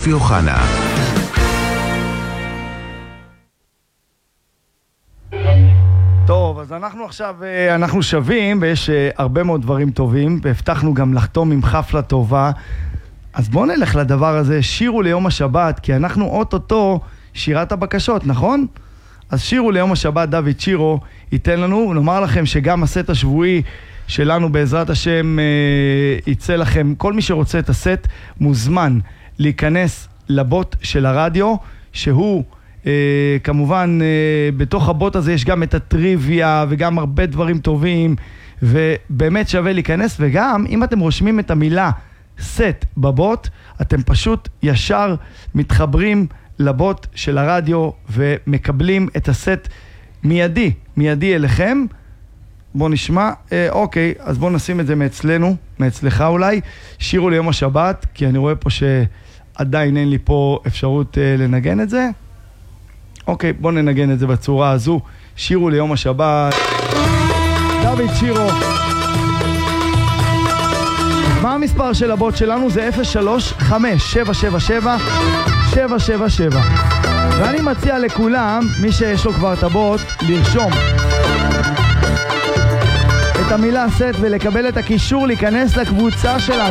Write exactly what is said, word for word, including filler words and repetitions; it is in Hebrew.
יוסי אוחנה. טוב, אז אנחנו עכשיו, אנחנו שווים, ויש הרבה מאוד דברים טובים, והבטחנו גם לחתום עם חפלה טובה. אז בואו נלך לדבר הזה, שירו ליום השבת, כי אנחנו אוטוטו שירת הבקשות, נכון? אז שירו ליום השבת, דוד שירו ייתן לנו, נאמר לכם שגם הסט השבועי שלנו בעזרת השם יצא לכם, כל מי שרוצה את הסט מוזמן להיכנס לבוט של הרדיו, שהוא כמובן בתוך הבוט הזה יש גם את הטריוויה וגם הרבה דברים טובים, ובאמת שווה להיכנס. וגם אם אתם רושמים את המילה סט בבוט, אתם פשוט ישר מתחברים לבוט של הרדיו ומקבלים את הסט מיידי, מיידי אליכם. בואו נשמע, אה, אוקיי, אז בואו נשים את זה מאצלנו, מאצלך אולי. שירו ליום השבת, כי אני רואה פה שעדיין אין לי פה אפשרות אה, לנגן את זה. אוקיי, בואו ננגן את זה בצורה הזו. שירו ליום השבת, דוד שירו. מה המספר של הבוט שלנו? זה אפס שלוש חמש שבע שבע שבע שבע שבע שבע. ואני מציע לכולם, מי שיש לו כבר את הבוט, לרשום את המילה סט ולקבל את הקישור להיכנס לקבוצה שלנו.